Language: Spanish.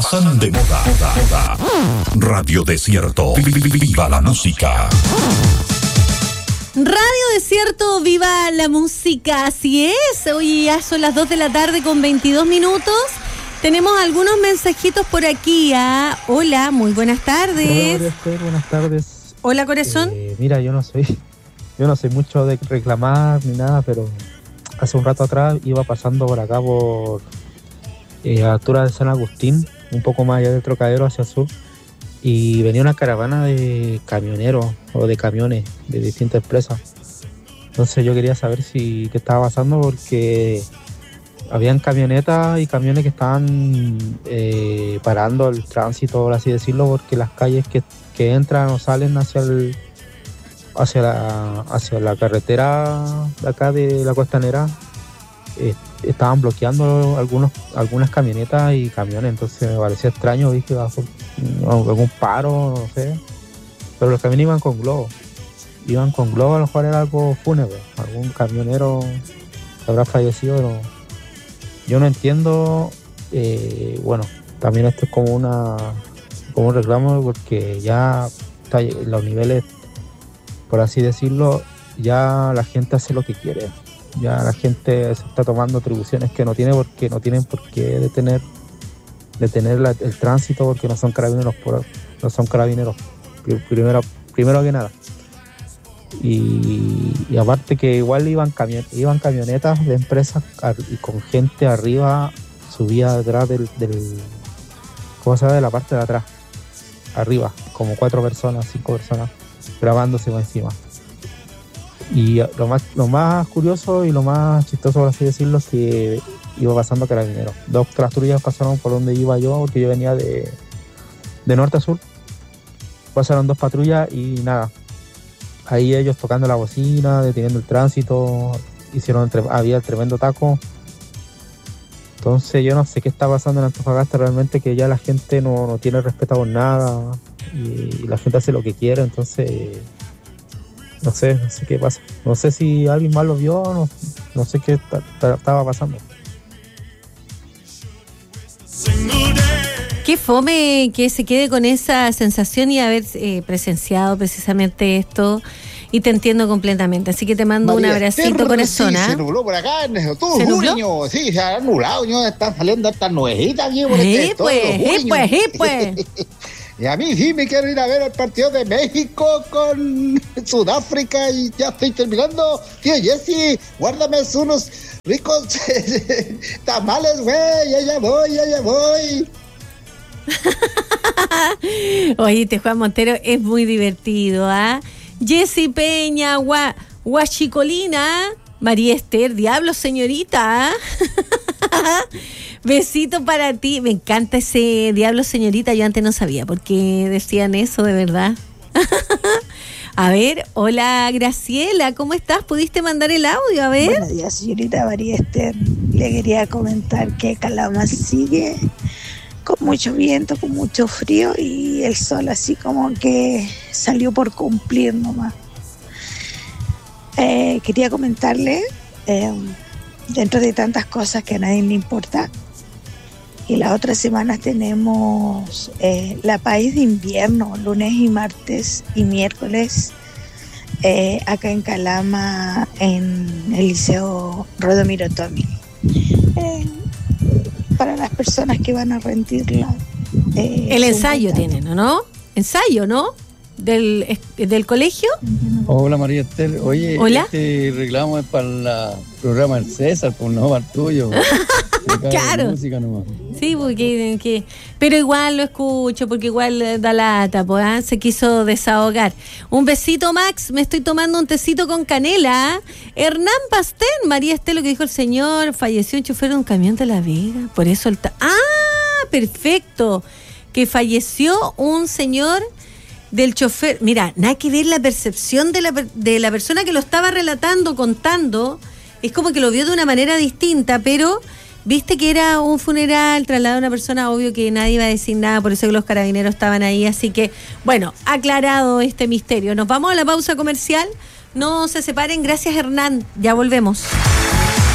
Pasan de moda. Radio Desierto. Viva la música. Radio Desierto, viva la música. Así es. Hoy ya son las 2 de la tarde con 22 minutos. Tenemos algunos mensajitos por aquí. Hola, muy buenas tardes. Hola, buenas tardes. Hola, corazón. Mira, yo no soy mucho de reclamar ni nada, pero hace un rato atrás iba pasando por acá por altura de San Agustín, un poco más allá del Trocadero hacia el sur, y venía una caravana de camioneros o de camiones de distintas empresas. Entonces yo quería saber qué estaba pasando, porque habían camionetas y camiones que estaban parando el tránsito, por así decirlo, porque las calles que entran o salen hacia la carretera de acá de la Costanera estaban bloqueando algunas camionetas y camiones. Entonces me parecía extraño, vi que bajo algún paro, no sé, pero los camiones iban con globo, a lo mejor era algo fúnebre, algún camionero que habrá fallecido, pero yo no entiendo. Bueno, también esto es como un reclamo, porque ya los niveles, por así decirlo, ya la gente hace lo que quiere. Ya la gente se está tomando atribuciones que no tienen por qué detener el tránsito, porque no son carabineros, primero que nada. Y aparte que igual iban camionetas de empresas y con gente arriba, subía detrás del ¿cómo se llama? De la parte de atrás, arriba, como 5 personas grabándose por encima. Y lo más curioso y lo más chistoso, por así decirlo, es que iba pasando carabineros. 2 patrullas pasaron por donde iba yo, porque yo venía de norte a sur. Pasaron 2 patrullas y nada, ahí ellos tocando la bocina, deteniendo el tránsito, había el tremendo taco. Entonces yo no sé qué está pasando en Antofagasta realmente, que ya la gente no tiene respeto por nada y la gente hace lo que quiere. Entonces no sé qué pasa. No sé si alguien más lo vio, no sé qué estaba pasando. Qué fome que se quede con esa sensación y haber presenciado precisamente esto. Y te entiendo completamente, así que te mando un abracito, corazón. Sí, se nubló por acá en todo Juliño. Sí, se ha nublado, están saliendo estas nubecitas aquí por pues. Y a mí sí me quiero ir a ver el partido de México con Sudáfrica y ya estoy terminando. Tío Jesse, guárdame unos ricos tamales, güey, ya voy. Oye, Juan Montero es muy divertido, Jessy Peña, Guachicolina, María Esther, diablo señorita. Besito para ti. Me encanta ese diablo señorita. Yo antes no sabía por qué decían eso, de verdad. A ver, hola Graciela, ¿cómo estás? ¿Pudiste mandar el audio? A ver. Buenos días, señorita María Esther. Le quería comentar que Calama sigue con mucho viento, con mucho frío, y el sol así como que salió por cumplir nomás. Quería comentarle, dentro de tantas cosas que a nadie le importa, y las otras semanas tenemos la país de invierno, lunes y martes y miércoles, acá en Calama, en el Liceo Rodomiro Tomi. Para las personas que van a rendirla. El ensayo tienen, ¿no? Ensayo, ¿no? Del colegio. Hola María Esther. Oye, ¿hola? Este reclamo es para el programa del César, pues no para el tuyo. Claro. Música nomás. Sí, porque pero igual lo escucho, porque igual da lata, pues, se quiso desahogar. Un besito, Max, me estoy tomando un tecito con canela. Hernán Pastén, María Esther, lo que dijo el señor, falleció un chofer de un camión de La Vega, por eso perfecto, que falleció un señor del chofer. Mira, nada que ver la percepción de la persona que lo estaba relatando, contando, es como que lo vio de una manera distinta, pero viste que era un funeral, trasladado a una persona, obvio que nadie iba a decir nada, por eso que los carabineros estaban ahí, así que, bueno, aclarado este misterio. Nos vamos a la pausa comercial, no se separen, gracias Hernán, ya volvemos.